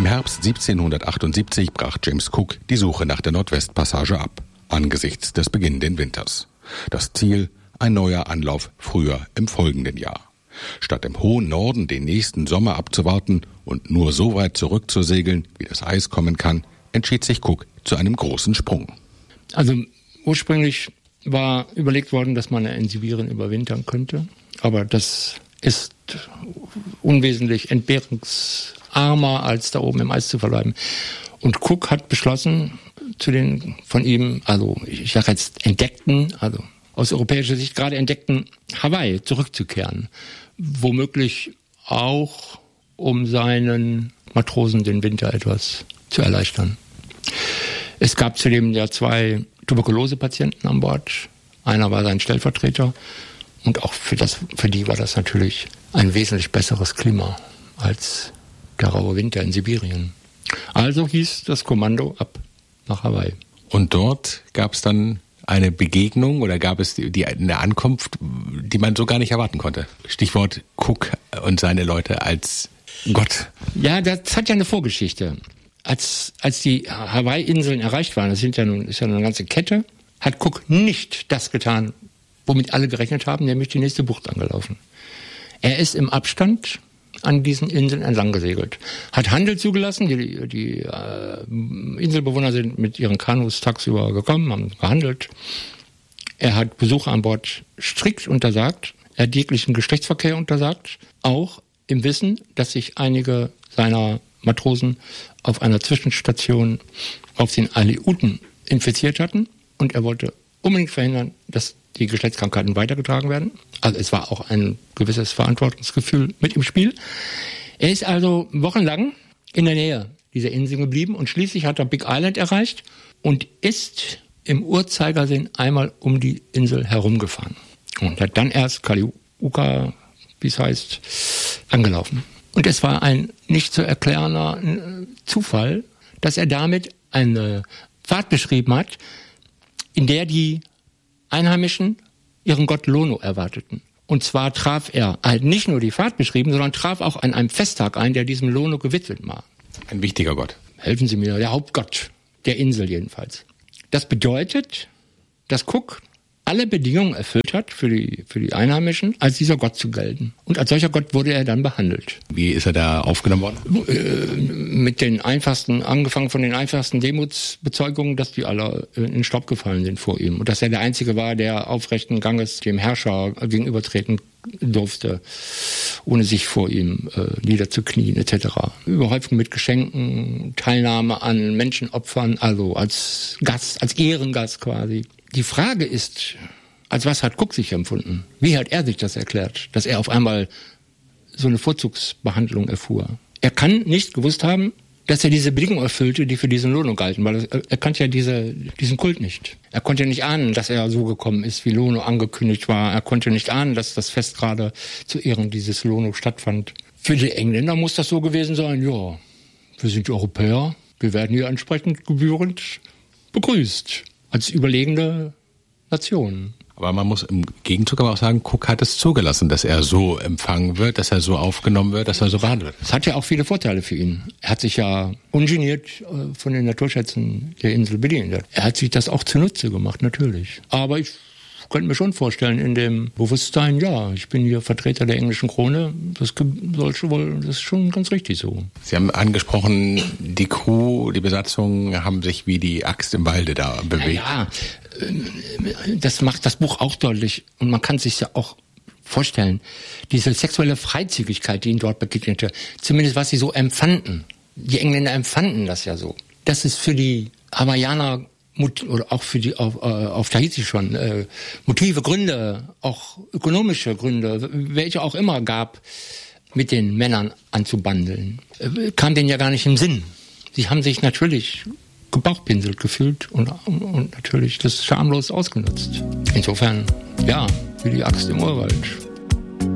Im Herbst 1778 brach James Cook die Suche nach der Nordwestpassage ab, angesichts des beginnenden Winters. Das Ziel: ein neuer Anlauf früher im folgenden Jahr. Statt im hohen Norden den nächsten Sommer abzuwarten und nur so weit zurückzusegeln, wie das Eis kommen kann, entschied sich Cook zu einem großen Sprung. Also ursprünglich war überlegt worden, dass man in Sibirien überwintern könnte, aber das ist unwesentlich entbehrungsarmer, als da oben im Eis zu verbleiben. Und Cook hat beschlossen, zu den von ihm, also ich sage jetzt entdeckten, also aus europäischer Sicht gerade entdeckten Hawaii zurückzukehren. Womöglich auch, um seinen Matrosen den Winter etwas zu erleichtern. Es gab zudem ja 2 Tuberkulosepatienten an Bord. Einer war sein Stellvertreter. Und auch für die war das natürlich ein wesentlich besseres Klima als der raue Winter in Sibirien. Also hieß das Kommando ab nach Hawaii. Und dort gab es dann eine Begegnung oder gab es eine Ankunft, die man so gar nicht erwarten konnte? Stichwort Cook und seine Leute als Gott. Ja, das hat ja eine Vorgeschichte. Als die Hawaii-Inseln erreicht waren, ist ja nun eine ganze Kette, hat Cook nicht das getan, womit alle gerechnet haben, nämlich die nächste Bucht angelaufen. Er ist im Abstand an diesen Inseln entlang gesegelt, hat Handel zugelassen, die Inselbewohner sind mit ihren Kanus tagsüber gekommen, haben gehandelt. Er hat Besucher an Bord strikt untersagt, er hat jeglichen Geschlechtsverkehr untersagt, auch im Wissen, dass sich einige seiner Matrosen auf einer Zwischenstation auf den Aleuten infiziert hatten und er wollte unbedingt verhindern, dass die Geschlechtskrankheiten weitergetragen werden. Also es war auch ein gewisses Verantwortungsgefühl mit im Spiel. Er ist also wochenlang in der Nähe dieser Insel geblieben und schließlich hat er Big Island erreicht und ist im Uhrzeigersinn einmal um die Insel herumgefahren und hat dann erst Kaliuka, wie es heißt, angelaufen. Und es war ein nicht zu erklärender Zufall, dass er damit eine Fahrt beschrieben hat, in der die Einheimischen ihren Gott Lono erwarteten. Und zwar traf er halt nicht nur die Fahrt beschrieben, sondern traf auch an einem Festtag ein, der diesem Lono gewidmet war. Ein wichtiger Gott. Helfen Sie mir, der Hauptgott der Insel jedenfalls. Das bedeutet, dass Cook alle Bedingungen erfüllt hat, für die Einheimischen, als dieser Gott zu gelten. Und als solcher Gott wurde er dann behandelt. Wie ist er da aufgenommen worden? Angefangen von den einfachsten Demutsbezeugungen, dass die alle in den Staub gefallen sind vor ihm. Und dass er der Einzige war, der aufrechten Ganges dem Herrscher gegenübertreten durfte, ohne sich vor ihm niederzuknien etc. Überhäufung mit Geschenken, Teilnahme an Menschenopfern, also als Gast, als Ehrengast quasi. Die Frage ist, als was hat Cook sich empfunden? Wie hat er sich das erklärt, dass er auf einmal so eine Vorzugsbehandlung erfuhr? Er kann nicht gewusst haben, dass er diese Bedingungen erfüllte, die für diesen Lono galten, weil er kannte ja diesen Kult nicht. Er konnte nicht ahnen, dass er so gekommen ist, wie Lono angekündigt war. Er konnte nicht ahnen, dass das Fest gerade zu Ehren dieses Lono stattfand. Für die Engländer muss das so gewesen sein, ja, wir sind Europäer, wir werden hier entsprechend gebührend begrüßt. Als überlegene Nation. Aber man muss im Gegenzug aber auch sagen, Cook hat es zugelassen, dass er so empfangen wird, dass er so aufgenommen wird, dass er so behandelt wird. Das hat ja auch viele Vorteile für ihn. Er hat sich ja ungeniert von den Naturschätzen der Insel bedient. Er hat sich das auch zunutze gemacht, natürlich. Aber ich könnte mir schon vorstellen, in dem Bewusstsein, ja, ich bin hier Vertreter der englischen Krone, das ist schon ganz richtig so. Sie haben angesprochen, die Crew, die Besatzung haben sich wie die Axt im Walde da bewegt. Ja, das macht das Buch auch deutlich und man kann sich ja auch vorstellen, diese sexuelle Freizügigkeit, die ihnen dort begegnete, zumindest was sie so empfanden. Die Engländer empfanden das ja so. Das ist für die Hawaiianer oder auch für die auf Tahiti schon Motive, Gründe, auch ökonomische Gründe, welche auch immer gab, mit den Männern anzubandeln, kam denen ja gar nicht im Sinn. Sie haben sich natürlich gebauchpinselt gefühlt und natürlich das schamlos ausgenutzt. Insofern, ja, wie die Axt im Urwald.